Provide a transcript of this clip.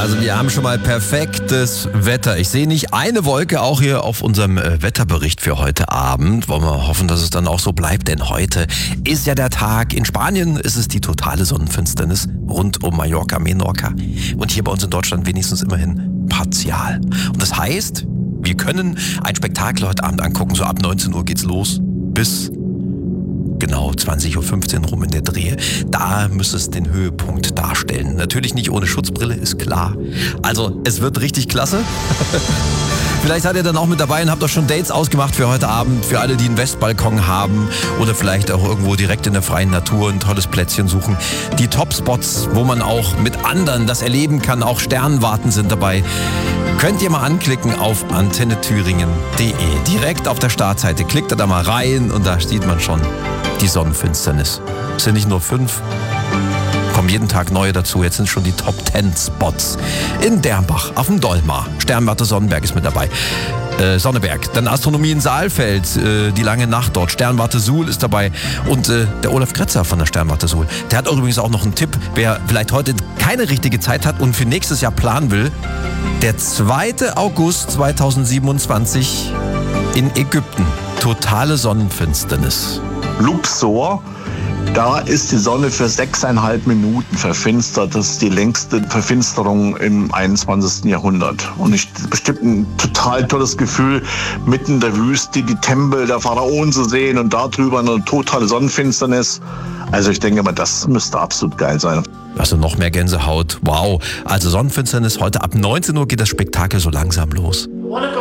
Also wir haben schon mal perfektes Wetter. Ich sehe nicht eine Wolke, auch hier auf unserem Wetterbericht für heute Abend. Wollen wir hoffen, dass es dann auch so bleibt, denn heute ist ja der Tag. In Spanien ist es die totale Sonnenfinsternis rund um Mallorca, Menorca. Und hier bei uns in Deutschland wenigstens immerhin partial. Und das heißt, wir können ein Spektakel heute Abend angucken. So ab 19 Uhr geht's los bis genau 20.15 Uhr rum in der Drehe. Da müsste es den Höhepunkt darstellen. Natürlich nicht ohne Schutzbrille, ist klar. Also es wird richtig klasse. Vielleicht seid ihr dann auch mit dabei und habt auch schon Dates ausgemacht für heute Abend, für alle, die einen Westbalkon haben oder vielleicht auch irgendwo direkt in der freien Natur ein tolles Plätzchen suchen. Die Top-Spots, wo man auch mit anderen das erleben kann, auch Sternwarten sind dabei. Könnt ihr mal anklicken auf antennethüringen.de. Direkt auf der Startseite klickt ihr da mal rein und da sieht man schon die Sonnenfinsternis. Es sind nicht nur 5, kommen jeden Tag neue dazu. Jetzt sind schon die Top 10 Spots. In Dernbach, auf dem Dolmar. Sternwarte Sonnenberg ist mit dabei. Sonneberg. Dann Astronomie in Saalfeld, die lange Nacht dort. Sternwarte Suhl ist dabei. Und der Olaf Kretzer von der Sternwarte Suhl. Der hat übrigens auch noch einen Tipp, wer vielleicht heute keine richtige Zeit hat und für nächstes Jahr planen will. Der 2. August 2027 in Ägypten. Totale Sonnenfinsternis. Luxor, da ist die Sonne für 6,5 Minuten verfinstert. Das ist die längste Verfinsterung im 21. Jahrhundert. Und bestimmt ein total tolles Gefühl, mitten in der Wüste die Tempel der Pharaonen zu sehen und darüber eine totale Sonnenfinsternis. Also ich denke mal, das müsste absolut geil sein. Also noch mehr Gänsehaut. Wow. Also Sonnenfinsternis, heute ab 19 Uhr geht das Spektakel so langsam los.